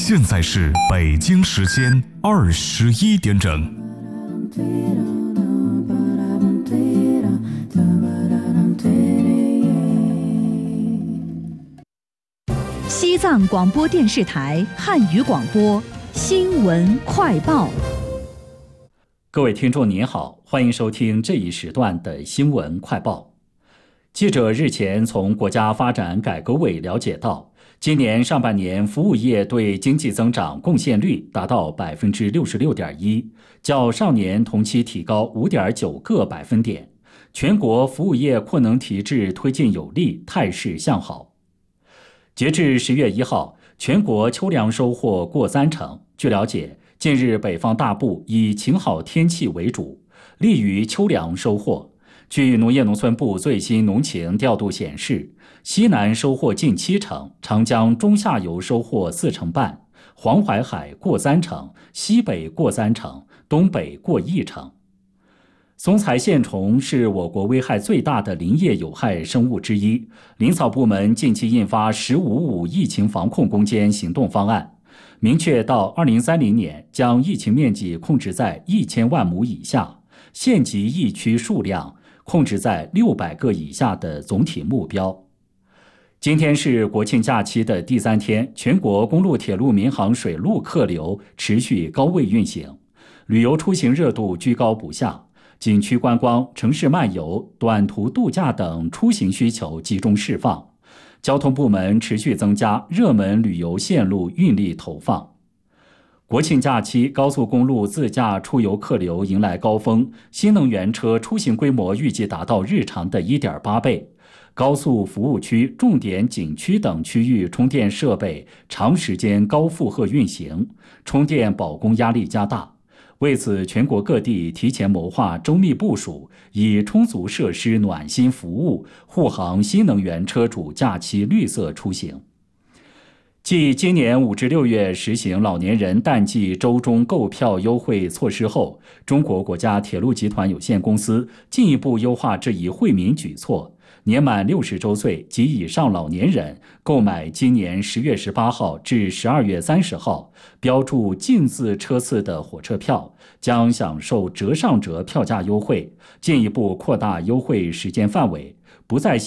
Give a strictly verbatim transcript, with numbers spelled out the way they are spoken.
现在是北京时间二十一点整。 西藏广播电视台汉语广播新闻快报。 各位听众您好，欢迎收听这一时段的新闻快报。记者日前从国家发展改革委了解到，今年上半年服务业对经济增长贡献率达到 百分之六十六点一， 较上年同期提高 五点九个百分点，全国服务业扩能提质推进有力，态势向好。截至十月一号，全国秋粮收获过三成。据了解，近日北方大部以晴好天气为主，利于秋粮收获。据农业农村部最新农情调度显示，西南收获近七成，长江中下游收获四成半，黄淮海过三成，西北过三成，东北过一成。松材线虫是我国危害最大的林业有害生物之一，林草部门近期印发“十五五”疫情防控攻坚行动方案，明确到二零三零年将疫情面积控制在一千万亩以下，县级疫区数量控制在六百个以下的总体目标。今天是国庆假期的第三天，全国公路、铁路、民航、水陆客流持续高位运行，旅游出行热度居高不下。景区观光、城市漫游、短途度假等出行需求集中释放，交通部门持续增加热门旅游线路运力投放。国庆假期，高速公路自驾出游客流迎来高峰，新能源车出行规模预计达到日常的 一点八倍。高速服务区、重点景区等区域充电设备长时间高负荷运行，充电保供压力加大。为此，全国各地提前谋划周密部署，以充足设施暖心服务，护航新能源车主假期绿色出行。继今年五至六月实行老年人淡季周中购票优惠措施后，中国国家铁路集团有限公司进一步优化这一惠民举措。年满六十周岁及以上老年人购买今年十月十八号至十二月三十号标注进字车次的火车票，将享受折上折票价优惠，进一步扩大优惠时间范围，不再限